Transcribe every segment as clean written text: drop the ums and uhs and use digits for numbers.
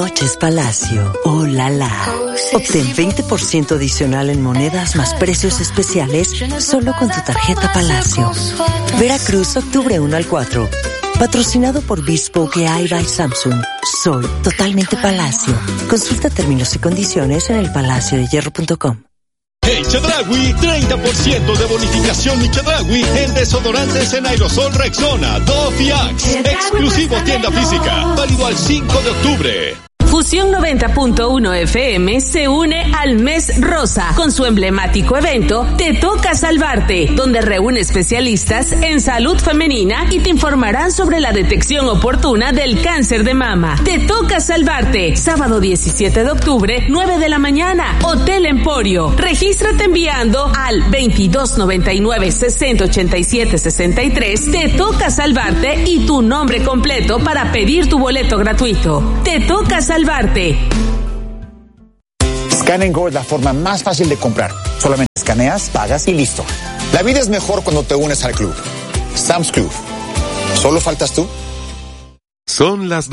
Noches Palacio. ¡Oh, la la! Obtén 20% adicional en monedas más precios especiales solo con tu tarjeta Palacio. Veracruz, octubre 1 al 4. Patrocinado por Bespoke AI by Samsung. Soy totalmente Palacio. Consulta términos y condiciones en elpalaciodehierro.com. En Chedraui, 30% de bonificación en Chedraui en desodorantes en aerosol Rexona, Dove y Axe. Exclusivo tienda física. Válido al 5 de octubre. Fusión 90.1 FM se une al Mes Rosa con su emblemático evento Te Toca Salvarte, donde reúne especialistas en salud femenina y te informarán sobre la detección oportuna del cáncer de mama. Te Toca Salvarte, sábado 17 de octubre, 9 de la mañana, Hotel Emporio. Regístrate enviando al 2299-6087-63. Te Toca Salvarte y tu nombre completo para pedir tu boleto gratuito. Te Toca Salvarte. Scan & Go es la forma más fácil de comprar. Solamente escaneas, pagas y listo. La vida es mejor cuando te unes al club. Sam's Club. ¿Solo faltas tú? Son las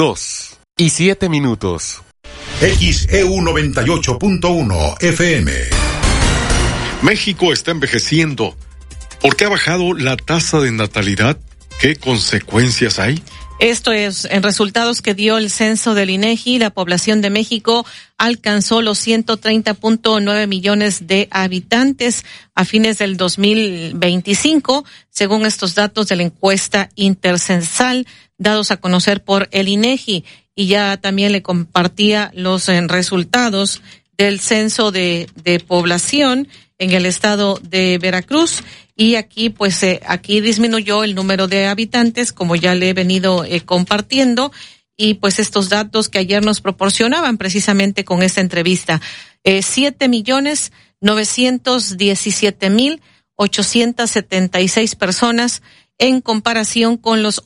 2:07. XEU 98.1 FM. México está envejeciendo. ¿Por qué ha bajado la tasa de natalidad? ¿Qué consecuencias hay? Esto es, en resultados que dio el censo del INEGI, la población de México alcanzó los 130.9 millones de habitantes a fines del 2025, según estos datos de la encuesta intercensal dados a conocer por el INEGI. Y ya también le compartía los resultados del censo de población en el estado de Veracruz. Y aquí, aquí disminuyó el número de habitantes, como ya le he venido compartiendo, y pues estos datos que ayer nos proporcionaban precisamente con esta entrevista. 7.917.876 personas en comparación con los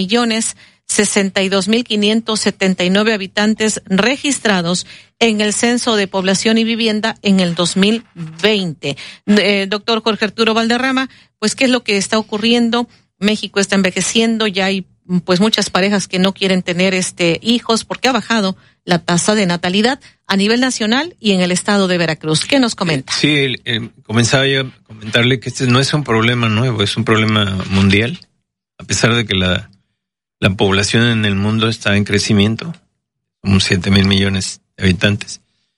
8.062.579 habitantes registrados en el Censo de Población y Vivienda en el 2020. Doctor Jorge Arturo Valderrama, pues, ¿qué es lo que está ocurriendo? México está envejeciendo, ya hay pues muchas parejas que no quieren tener hijos porque ha bajado la tasa de natalidad a nivel nacional y en el estado de Veracruz. ¿Qué nos comenta? Sí, comenzaba yo a comentarle que este no es un problema nuevo, es un problema mundial, a pesar de que la población en el mundo está en crecimiento, como 7,000 millones de habitantes.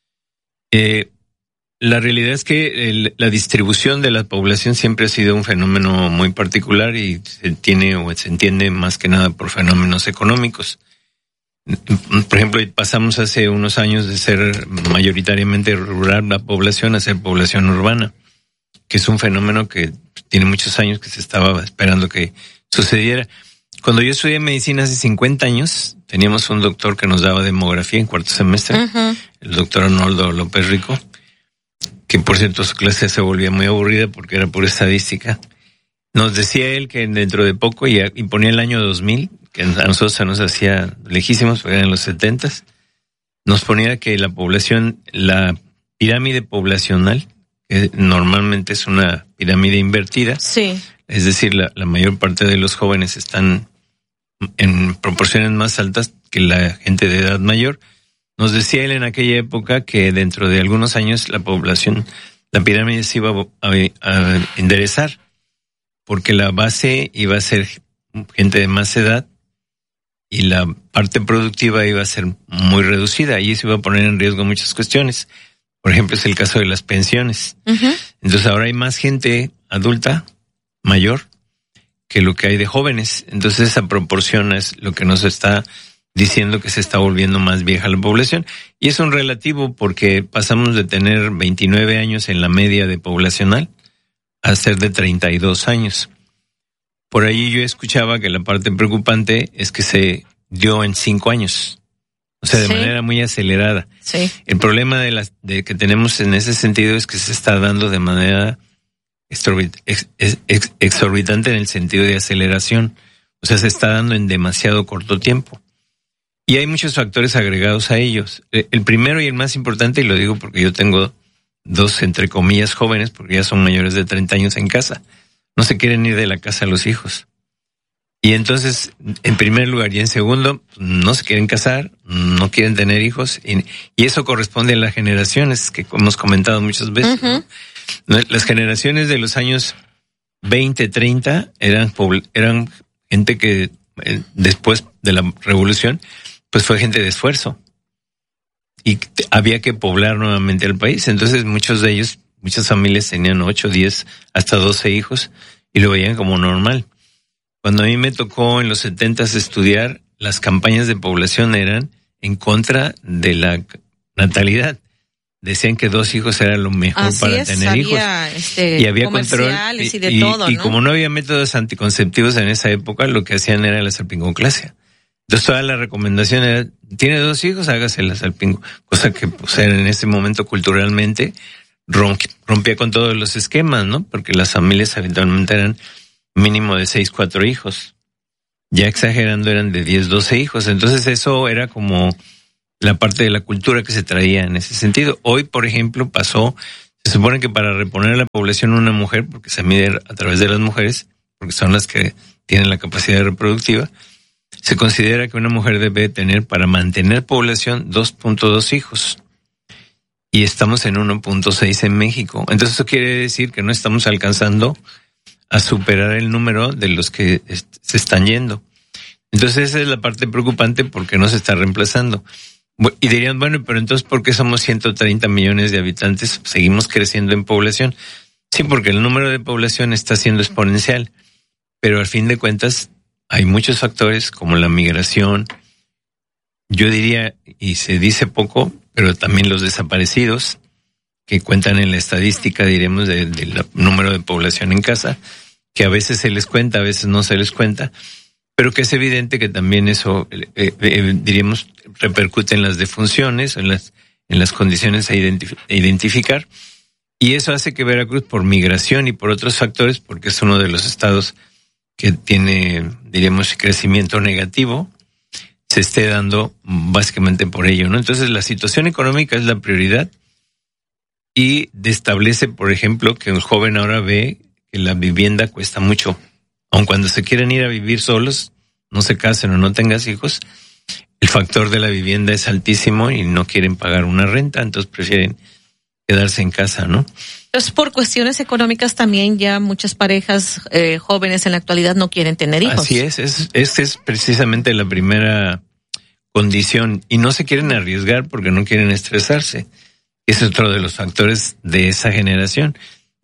La realidad es que la distribución de la población siempre ha sido un fenómeno muy particular y se entiende más que nada por fenómenos económicos. Por ejemplo, pasamos hace unos años de ser mayoritariamente rural la población a ser población urbana, que es un fenómeno que tiene muchos años que se estaba esperando que sucediera. Cuando yo estudié medicina hace 50 años, teníamos un doctor que nos daba demografía en cuarto semestre, el doctor Arnoldo López Rico, que por cierto su clase se volvía muy aburrida porque era pura estadística. Nos decía él que dentro de poco, y ponía el año 2000, que a nosotros se nos hacía lejísimos, porque eran los 70s, nos ponía que la población, la pirámide poblacional, que normalmente es una pirámide invertida, sí, es decir, la mayor parte de los jóvenes están en proporciones más altas que la gente de edad mayor. Nos decía él en aquella época que dentro de algunos años la población, la pirámide se iba a enderezar, porque la base iba a ser gente de más edad y la parte productiva iba a ser muy reducida y eso iba a poner en riesgo muchas cuestiones. Por ejemplo, es el caso de las pensiones. Entonces ahora hay más gente adulta, mayor, que lo que hay de jóvenes. Entonces esa proporción es lo que nos está diciendo que se está volviendo más vieja la población. Y es un relativo porque pasamos de tener 29 años en la media de poblacional a ser de 32 años. Por ahí yo escuchaba que la parte preocupante es que se dio en 5 años. O sea, de manera muy acelerada. Sí. El problema de que tenemos en ese sentido es que se está dando de manera exorbitante en el sentido de aceleración. O sea, se está dando en demasiado corto tiempo. Y hay muchos factores agregados a ellos. El primero y el más importante, y lo digo porque yo tengo 2, entre comillas, jóvenes, porque ya son mayores de 30 años en casa. No se quieren ir de la casa los hijos. Y entonces, en primer lugar y en segundo, no se quieren casar, no quieren tener hijos, y eso corresponde a las generaciones que hemos comentado muchas veces. Uh-huh. ¿No? Las generaciones de los años 20, 30 eran gente que después de la revolución, pues fue gente de esfuerzo. Y había que poblar nuevamente el país. Entonces muchos de ellos, muchas familias tenían 8, 10, hasta 12 hijos y lo veían como normal. Cuando a mí me tocó en los 70s estudiar, las campañas de población eran en contra de la natalidad. Decían que 2 hijos era lo mejor para tener hijos. Y había control. Y de todo, ¿no? Y como no había métodos anticonceptivos en esa época, lo que hacían era la salpingoclasia. Entonces toda la recomendación era, tiene 2 hijos, hágase la salpingo. Cosa que pues en ese momento culturalmente rompía con todos los esquemas, ¿no? Porque las familias habitualmente eran mínimo de 6, 4 hijos. Ya exagerando eran de 10, 12 hijos. Entonces eso era como la parte de la cultura que se traía en ese sentido. Hoy, por ejemplo, se supone que para reponer la población una mujer, porque se mide a través de las mujeres, porque son las que tienen la capacidad reproductiva, se considera que una mujer debe tener, para mantener población, 2.2 hijos. Y estamos en 1.6 en México. Entonces eso quiere decir que no estamos alcanzando a superar el número de los que se están yendo. Entonces esa es la parte preocupante porque no se está reemplazando. Y dirían, bueno, pero entonces ¿por qué somos 130 millones de habitantes? Seguimos creciendo en población. Sí, porque el número de población está siendo exponencial, pero al fin de cuentas hay muchos factores como la migración, yo diría, y se dice poco, pero también los desaparecidos, que cuentan en la estadística, diremos, del número de población en casa, que a veces se les cuenta, a veces no se les cuenta, pero que es evidente que también eso, diríamos, repercute en las defunciones, en las condiciones a identificar, y eso hace que Veracruz, por migración y por otros factores, porque es uno de los estados que tiene, diríamos, crecimiento negativo, se esté dando básicamente por ello, ¿no? Entonces la situación económica es la prioridad y establece, por ejemplo, que el joven ahora ve que la vivienda cuesta mucho. Aun cuando se quieren ir a vivir solos, no se casen o no tengas hijos, el factor de la vivienda es altísimo y no quieren pagar una renta, entonces prefieren quedarse en casa, ¿no? Entonces, por cuestiones económicas también ya muchas parejas jóvenes en la actualidad no quieren tener hijos. Así es precisamente la primera condición y no se quieren arriesgar porque no quieren estresarse. Es otro de los factores de esa generación.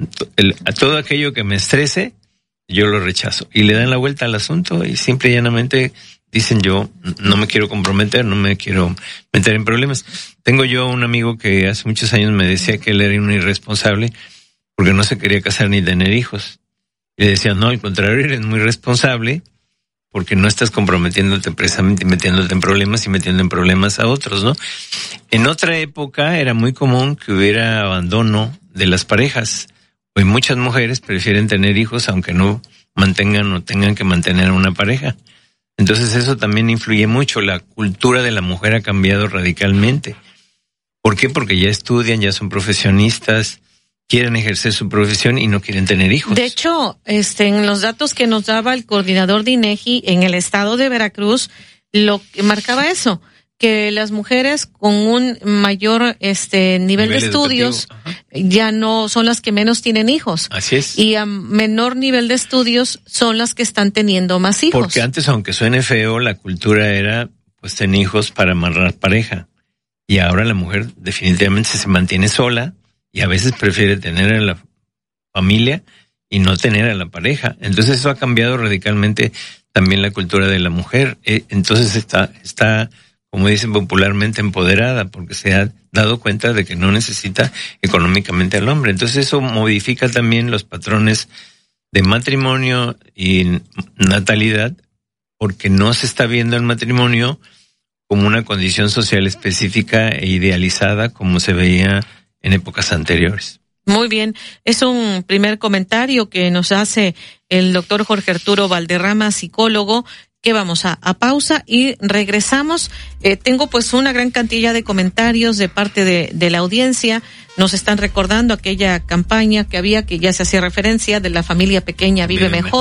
A todo aquello que me estrese, yo lo rechazo. Y le dan la vuelta al asunto y simple y llanamente dicen yo no me quiero comprometer, no me quiero meter en problemas. Tengo yo un amigo que hace muchos años me decía que él era un irresponsable porque no se quería casar ni tener hijos. Y le decía, no, al contrario, eres muy responsable porque no estás comprometiéndote precisamente, metiéndote en problemas y metiendo en problemas a otros, ¿no? En otra época era muy común que hubiera abandono de las parejas. Hoy muchas mujeres prefieren tener hijos aunque no mantengan o tengan que mantener una pareja. Entonces eso también influye mucho. La cultura de la mujer ha cambiado radicalmente. ¿Por qué? Porque ya estudian, ya son profesionistas, quieren ejercer su profesión y no quieren tener hijos. De hecho, en los datos que nos daba el coordinador de INEGI en el estado de Veracruz, lo que marcaba eso, que las mujeres con un mayor nivel de estudios ya no son las que menos tienen hijos. Así es. Y a menor nivel de estudios son las que están teniendo más hijos. Porque antes, aunque suene feo, la cultura era pues tener hijos para amarrar pareja. Y ahora la mujer definitivamente se mantiene sola y a veces prefiere tener a la familia y no tener a la pareja. Entonces eso ha cambiado radicalmente también la cultura de la mujer. Entonces está, como dicen popularmente, empoderada porque se ha dado cuenta de que no necesita económicamente al hombre. Entonces eso modifica también los patrones de matrimonio y natalidad porque no se está viendo el matrimonio como una condición social específica e idealizada como se veía en épocas anteriores. Muy bien, es un primer comentario que nos hace el doctor Jorge Arturo Valderrama, psicólogo, que vamos a pausa y regresamos. Tengo pues una gran cantidad de comentarios de parte de la audiencia. Nos están recordando aquella campaña que había, que ya se hacía referencia, de la familia pequeña vive mejor.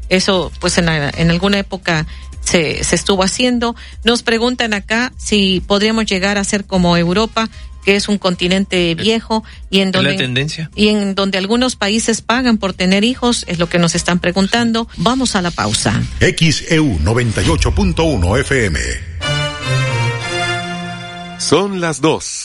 Eso, pues en alguna época se estuvo haciendo. Nos preguntan acá si podríamos llegar a ser como Europa, que es un continente viejo y en donde la tendencia, y en donde algunos países pagan por tener hijos, es lo que nos están preguntando. Vamos a la pausa. XEU 98.1 FM. Son las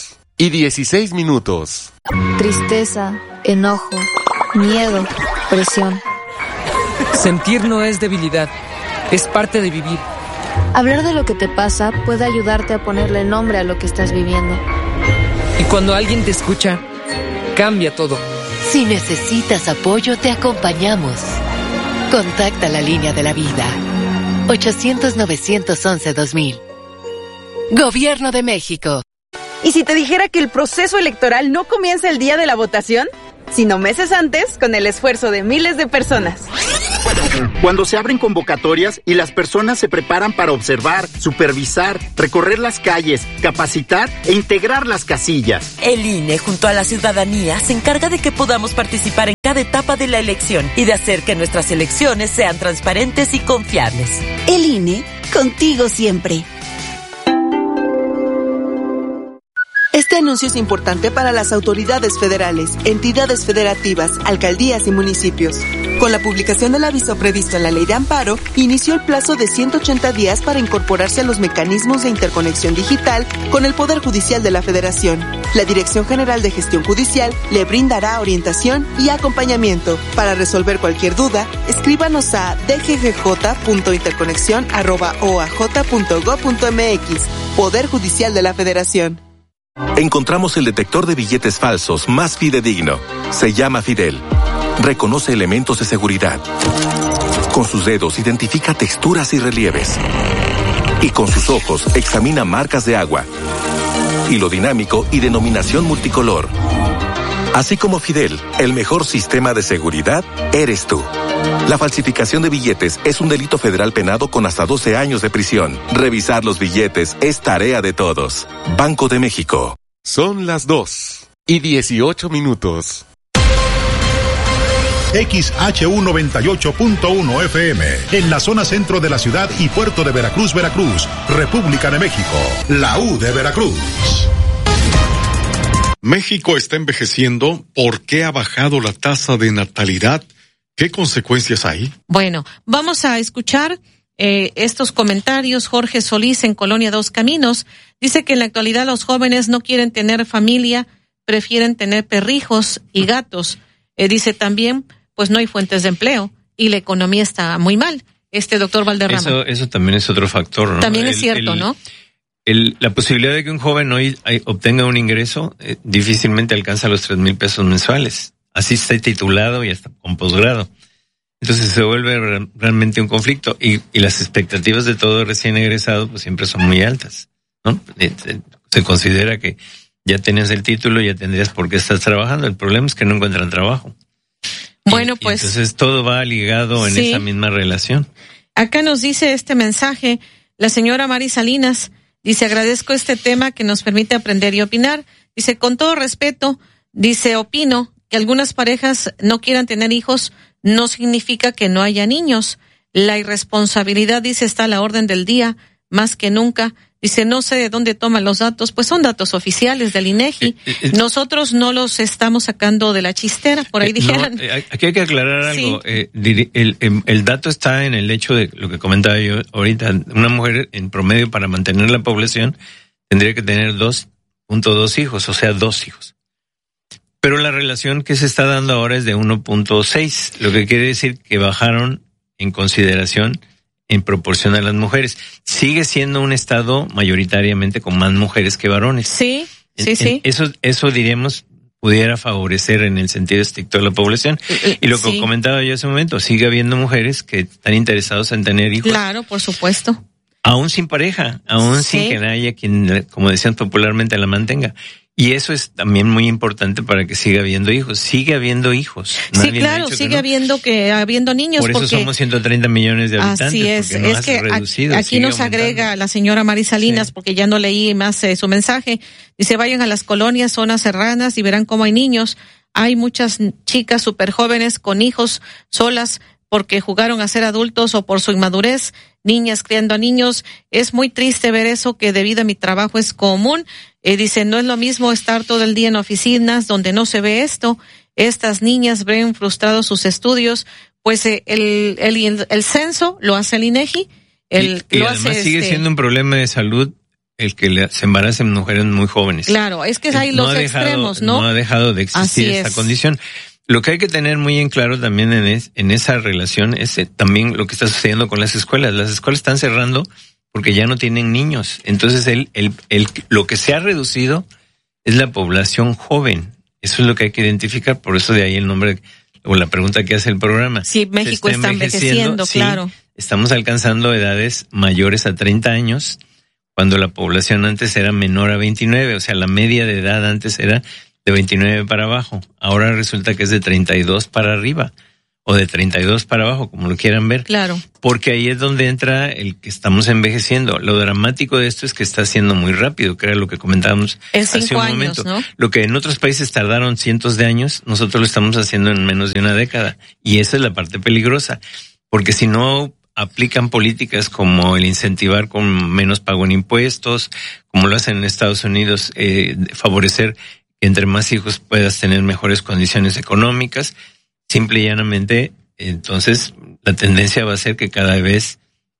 2:16. Tristeza, enojo, miedo, presión. Sentir no es debilidad, es parte de vivir. Hablar de lo que te pasa puede ayudarte a ponerle nombre a lo que estás viviendo. Y cuando alguien te escucha, cambia todo. Si necesitas apoyo, te acompañamos. Contacta la línea de la vida. 800-911-2000. Gobierno de México. ¿Y si te dijera que el proceso electoral no comienza el día de la votación, sino meses antes, con el esfuerzo de miles de personas? Cuando se abren convocatorias y las personas se preparan para observar, supervisar, recorrer las calles, capacitar e integrar las casillas. El INE, junto a la ciudadanía, se encarga de que podamos participar en cada etapa de la elección y de hacer que nuestras elecciones sean transparentes y confiables. El INE, contigo siempre. Este anuncio es importante para las autoridades federales, entidades federativas, alcaldías y municipios. Con la publicación del aviso previsto en la Ley de Amparo, inició el plazo de 180 días para incorporarse a los mecanismos de interconexión digital con el Poder Judicial de la Federación. La Dirección General de Gestión Judicial le brindará orientación y acompañamiento. Para resolver cualquier duda, escríbanos a dggj.interconexion@oaj.gov.mx. Poder Judicial de la Federación. Encontramos el detector de billetes falsos más fidedigno. Se llama Fidel. Reconoce elementos de seguridad. Con sus dedos identifica texturas y relieves. Y con sus ojos examina marcas de agua, hilo dinámico y denominación multicolor. Así como Fidel, el mejor sistema de seguridad eres tú. La falsificación de billetes es un delito federal penado con hasta 12 años de prisión. Revisar los billetes es tarea de todos. Banco de México. Son las 2:18. XHU 98.1 FM, en la zona centro de la ciudad y puerto de Veracruz, Veracruz, República de México, la U de Veracruz. México está envejeciendo. ¿Por qué ha bajado la tasa de natalidad? ¿Qué consecuencias hay? Bueno, vamos a escuchar estos comentarios. Jorge Solís, en Colonia Dos Caminos, dice que en la actualidad los jóvenes no quieren tener familia, prefieren tener perrijos y gatos. Dice también, pues no hay fuentes de empleo y la economía está muy mal. Doctor Valderrama. Eso también es otro factor, ¿no? También es cierto, ¿no? La posibilidad de que un joven hoy obtenga un ingreso difícilmente alcanza los 3,000 pesos mensuales. Así está titulado y hasta con posgrado. Entonces se vuelve realmente un conflicto y las expectativas de todo recién egresado pues siempre son muy altas, ¿no? Se considera que ya tenías el título, ya tendrías por qué estás trabajando. El problema es que no encuentran trabajo. Bueno, pues. Entonces todo va ligado en esa misma relación. Acá nos dice este mensaje la señora Mari Salinas. Dice, agradezco este tema que nos permite aprender y opinar. Dice, con todo respeto, dice, opino que algunas parejas no quieran tener hijos, no significa que no haya niños. La irresponsabilidad, dice, está a la orden del día, más que nunca. Dice, no sé de dónde toman los datos, pues son datos oficiales del INEGI. Nosotros no los estamos sacando de la chistera, por ahí dijeran. Aquí hay que aclarar algo. El dato está en el hecho de lo que comentaba yo ahorita. Una mujer en promedio para mantener la población tendría que tener 2.2 hijos, o sea, 2 hijos. Pero la relación que se está dando ahora es de 1.6, lo que quiere decir que bajaron en consideración en proporción a las mujeres. Sigue siendo un estado mayoritariamente con más mujeres que varones. Sí. Eso diríamos pudiera favorecer en el sentido estricto de la población. Y lo que comentaba yo hace un momento, sigue habiendo mujeres que están interesados en tener hijos. Claro, por supuesto. Aún sin pareja, aún sin que haya quien, como decían popularmente, la mantenga. Y eso es también muy importante para que siga habiendo hijos. Sigue habiendo hijos. Sí, claro, sigue habiendo niños. Por eso somos 130 millones de habitantes. Así es. No es que aquí nos agrega la señora Mari Salinas, porque ya no leí más su mensaje. Dice, vayan a las colonias, zonas serranas y verán cómo hay niños. Hay muchas chicas súper jóvenes con hijos solas, porque jugaron a ser adultos o por su inmadurez, niñas criando a niños. Es muy triste ver eso, que debido a mi trabajo es común. Dice, no es lo mismo estar todo el día en oficinas donde no se ve esto. Estas niñas ven frustrados sus estudios. Pues el censo lo hace el INEGI. Y además sigue siendo un problema de salud el que se embaracen mujeres muy jóvenes. Claro, es que hay los extremos, ¿no? No ha dejado de existir esa condición. Lo que hay que tener muy en claro también en esa relación es también lo que está sucediendo con las escuelas. Las escuelas están cerrando porque ya no tienen niños. Entonces lo que se ha reducido es la población joven. Eso es lo que hay que identificar. Por eso de ahí el nombre o la pregunta que hace el programa. Sí, México está envejeciendo, claro. Sí, estamos alcanzando edades mayores a 30 años, cuando la población antes era menor a 29. O sea, la media de edad antes era de 29 para abajo. Ahora resulta que es de 32 para arriba o de 32 para abajo, como lo quieran ver. Claro. Porque ahí es donde entra el que estamos envejeciendo. Lo dramático de esto es que está siendo muy rápido, que era lo que comentábamos hace un momento. ¿No? Lo que en otros países tardaron cientos de años, nosotros lo estamos haciendo en menos de una década. Y esa es la parte peligrosa. Porque si no aplican políticas como el incentivar con menos pago en impuestos, como lo hacen en Estados Unidos, favorecer que entre más hijos puedas tener mejores condiciones económicas, simple y llanamente, entonces la tendencia va a ser que cada vez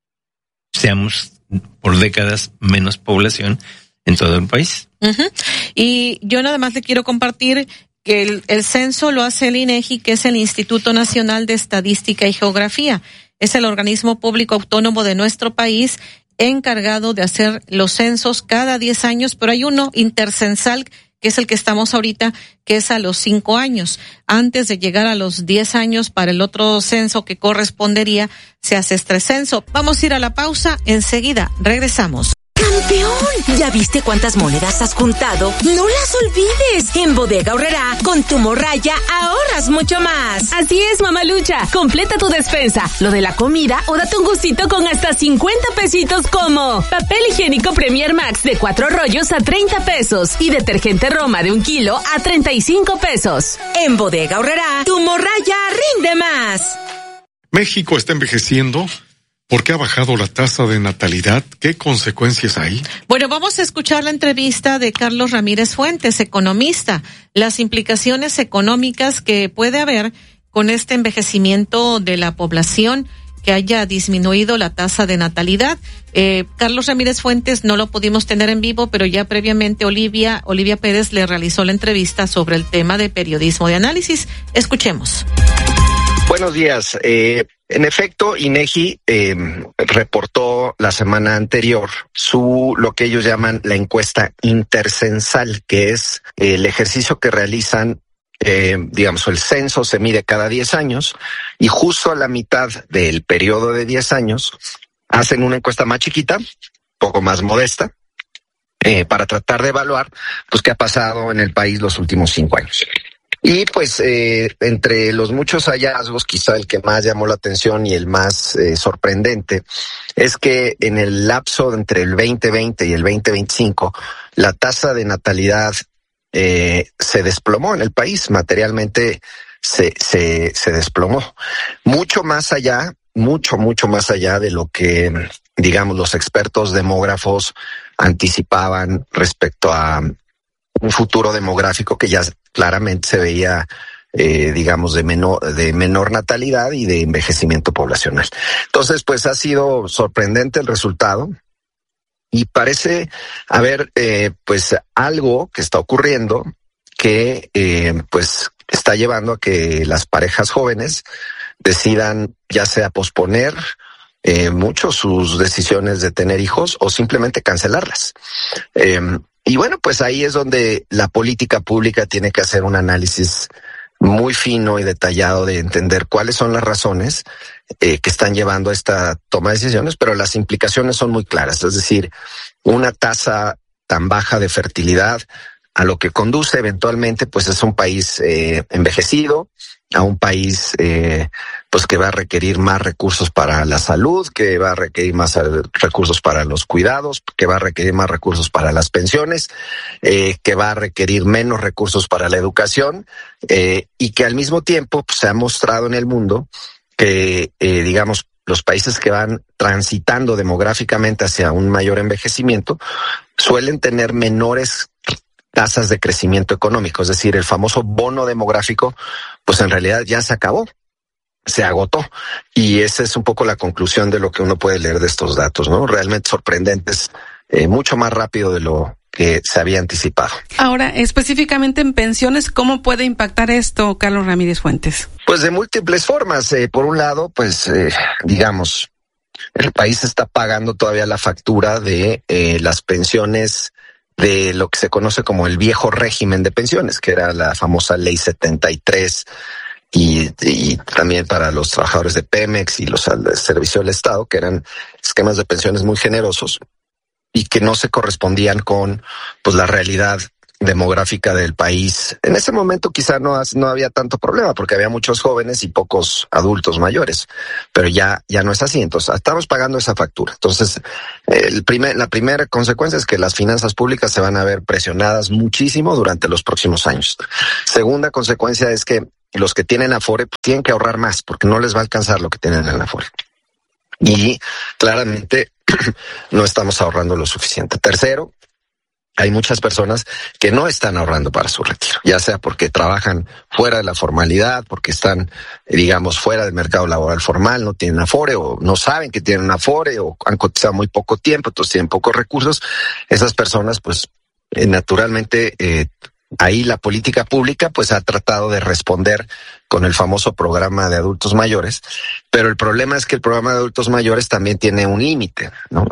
seamos por décadas menos población en todo el país. Uh-huh. Y yo nada más le quiero compartir que el censo lo hace el INEGI, que es el Instituto Nacional de Estadística y Geografía. Es el organismo público autónomo de nuestro país encargado de hacer los censos cada 10 años, pero hay uno intercensal que es el que estamos ahorita, que es a los 5 años. Antes de llegar a los 10 años para el otro censo que correspondería, se hace este censo. Vamos a ir a la pausa, enseguida regresamos. ¡Campeón! ¿Ya viste cuántas monedas has juntado? ¡No las olvides! En Bodega Aurrerá, con tu morralla, ahorras mucho más. Así es, mamalucha. Completa tu despensa, lo de la comida o date un gustito con hasta 50 pesitos como papel higiénico Premier Max de 4 rollos a 30 pesos y detergente Roma de 1 kilo a 35 pesos. En Bodega Aurrerá, tu morralla rinde más. México está envejeciendo. ¿Por qué ha bajado la tasa de natalidad? ¿Qué consecuencias hay? Bueno, vamos a escuchar la entrevista de Carlos Ramírez Fuentes, economista, las implicaciones económicas que puede haber con este envejecimiento de la población, que haya disminuido la tasa de natalidad. Carlos Ramírez Fuentes no lo pudimos tener en vivo, pero ya previamente Olivia Pérez le realizó la entrevista sobre el tema de periodismo de análisis. Escuchemos. Buenos días. En efecto, INEGI reportó la semana anterior lo que ellos llaman la encuesta intercensal, que es el ejercicio que realizan, el censo se mide cada 10 años y justo a la mitad del periodo de 10 años hacen una encuesta más chiquita, poco más modesta, para tratar de evaluar pues qué ha pasado en el país los últimos 5 años. Y pues entre los muchos hallazgos, quizá el que más llamó la atención y el más sorprendente es que en el lapso entre el 2020 y el 2025 la tasa de natalidad se desplomó en el país, materialmente se desplomó. Mucho más allá de lo que, digamos, los expertos demógrafos anticipaban respecto a un futuro demográfico que ya claramente se veía, de menor natalidad y de envejecimiento poblacional. Entonces, pues ha sido sorprendente el resultado y parece haber, algo que está ocurriendo que, está llevando a que las parejas jóvenes decidan ya sea posponer mucho sus decisiones de tener hijos o simplemente cancelarlas. Y bueno, pues ahí es donde la política pública tiene que hacer un análisis muy fino y detallado de entender cuáles son las razones que están llevando a esta toma de decisiones, pero las implicaciones son muy claras. Es decir, una tasa tan baja de fertilidad a lo que conduce eventualmente pues es un país envejecido, a un país pues que va a requerir más recursos para la salud, que va a requerir más recursos para los cuidados, que va a requerir más recursos para las pensiones, que va a requerir menos recursos para la educación, y que al mismo tiempo pues, se ha mostrado en el mundo que, digamos, los países que van transitando demográficamente hacia un mayor envejecimiento suelen tener menores tasas de crecimiento económico, es decir, el famoso bono demográfico, pues en realidad ya se acabó, se agotó. Y esa es un poco la conclusión de lo que uno puede leer de estos datos, ¿no? Realmente sorprendentes, mucho más rápido de lo que se había anticipado. Ahora, específicamente en pensiones, ¿cómo puede impactar esto, Carlos Ramírez Fuentes? Pues de múltiples formas. Por un lado, pues, digamos, el país está pagando todavía la factura de las pensiones de lo que se conoce como el viejo régimen de pensiones, que era la famosa Ley 73, y también para los trabajadores de Pemex y los al servicio del Estado, que eran esquemas de pensiones muy generosos y que no se correspondían con, pues, la realidad demográfica del país. En ese momento quizá no había tanto problema porque había muchos jóvenes y pocos adultos mayores, pero ya no es así. Entonces estamos pagando esa factura. Entonces la primera consecuencia es que las finanzas públicas se van a ver presionadas muchísimo durante los próximos años. Segunda consecuencia es que los que tienen Afore tienen que ahorrar más porque no les va a alcanzar lo que tienen en Afore. Y claramente no estamos ahorrando lo suficiente. Tercero, hay muchas personas que no están ahorrando para su retiro, ya sea porque trabajan fuera de la formalidad, porque están, digamos, fuera del mercado laboral formal, no tienen Afore o no saben que tienen Afore o han cotizado muy poco tiempo, entonces tienen pocos recursos. Esas personas, pues, naturalmente, ahí la política pública pues ha tratado de responder con el famoso programa de adultos mayores, pero el problema es que el programa de adultos mayores también tiene un límite, ¿no?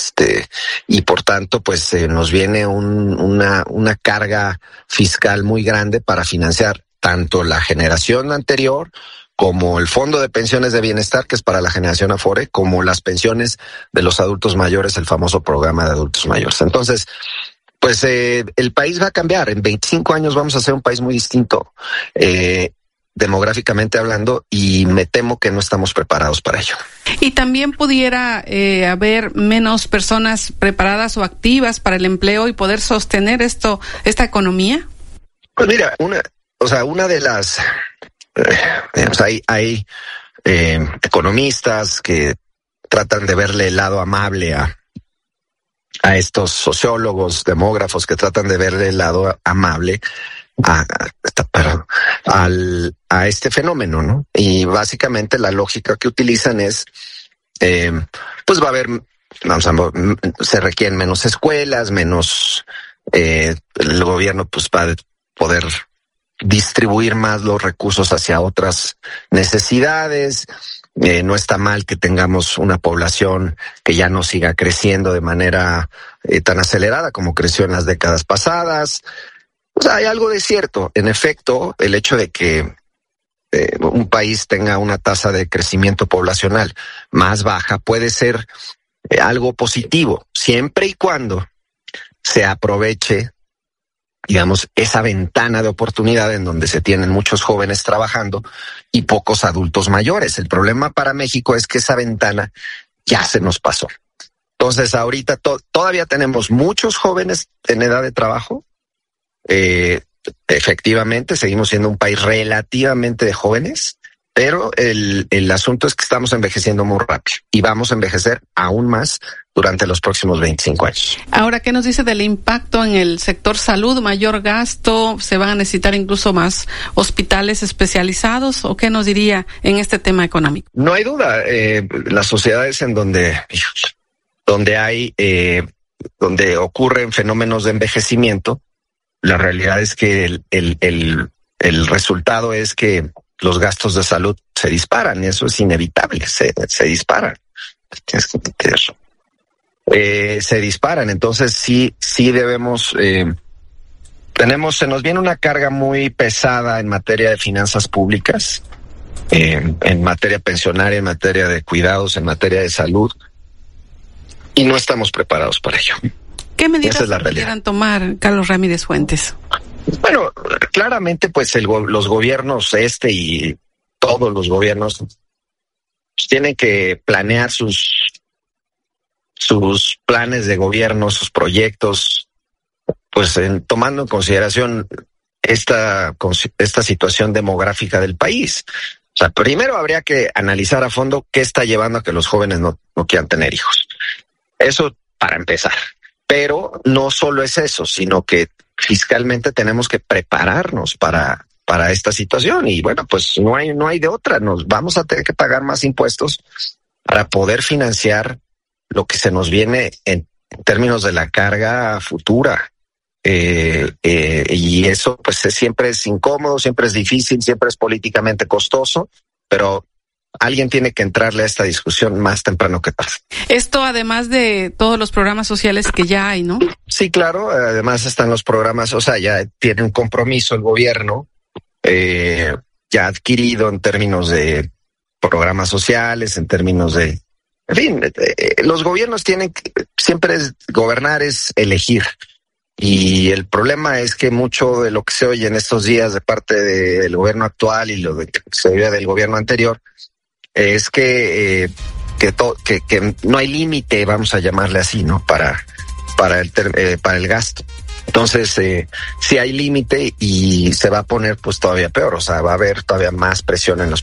Y por tanto pues nos viene una carga fiscal muy grande para financiar tanto la generación anterior como el Fondo de Pensiones de Bienestar, que es para la generación Afore, como las pensiones de los adultos mayores, el famoso programa de adultos mayores. Entonces, pues el país va a cambiar. En 25 años vamos a ser un país muy distinto, demográficamente hablando, y me temo que no estamos preparados para ello. ¿Y también pudiera haber menos personas preparadas o activas para el empleo y poder sostener esta economía? Pues mira, una de las, digamos, hay economistas que tratan de verle el lado amable a estos sociólogos, demógrafos que tratan de verle el lado amable a este fenómeno, ¿no? Y básicamente la lógica que utilizan es, pues va a haber, se requieren menos escuelas, menos, el gobierno pues va a poder distribuir más los recursos hacia otras necesidades. No está mal que tengamos una población que ya no siga creciendo de manera tan acelerada como creció en las décadas pasadas. O sea, hay algo de cierto. En efecto, el hecho de que un país tenga una tasa de crecimiento poblacional más baja puede ser algo positivo, siempre y cuando se aproveche, digamos, esa ventana de oportunidad en donde se tienen muchos jóvenes trabajando y pocos adultos mayores. El problema para México es que esa ventana ya se nos pasó. Entonces, ahorita todavía tenemos muchos jóvenes en edad de trabajo. Efectivamente, seguimos siendo un país relativamente de jóvenes, pero el asunto es que estamos envejeciendo muy rápido y vamos a envejecer aún más durante los próximos 25 años. Ahora, ¿qué nos dice del impacto en el sector salud? ¿Mayor gasto? ¿Se van a necesitar incluso más hospitales especializados? ¿O qué nos diría en este tema económico? No hay duda. Las sociedades en donde ocurren fenómenos de envejecimiento, la realidad es que el resultado es que los gastos de salud se disparan, y eso es inevitable, se disparan. Tienes que entenderlo. Se disparan, entonces sí debemos, se nos viene una carga muy pesada en materia de finanzas públicas, en materia pensionaria, en materia de cuidados, en materia de salud, y no estamos preparados para ello. ¿Qué medidas pudieran tomar, Carlos Ramírez Fuentes? Bueno, claramente pues los gobiernos y todos los gobiernos pues, tienen que planear sus planes de gobierno, sus proyectos, pues tomando en consideración esta situación demográfica del país. O sea, primero habría que analizar a fondo qué está llevando a que los jóvenes no quieran tener hijos. Eso para empezar. Pero no solo es eso, sino que fiscalmente tenemos que prepararnos para esta situación. Y bueno, pues no hay de otra. Nos vamos a tener que pagar más impuestos para poder financiar lo que se nos viene en términos de la carga futura. Y eso pues siempre es incómodo, siempre es difícil, siempre es políticamente costoso, pero alguien tiene que entrarle a esta discusión más temprano que tarde. Esto además de todos los programas sociales que ya hay, ¿no? Sí, claro, además están los programas, o sea, ya tiene un compromiso el gobierno, ya adquirido en términos de programas sociales, en términos de... En fin, los gobiernos tienen que... Siempre gobernar es elegir. Y el problema es que mucho de lo que se oye en estos días de parte del gobierno actual y lo de que se oye del gobierno anterior es que no hay límite, vamos a llamarle así, ¿no? Para el gasto. Entonces, sí hay límite y se va a poner pues todavía peor, o sea, va a haber todavía más presión en los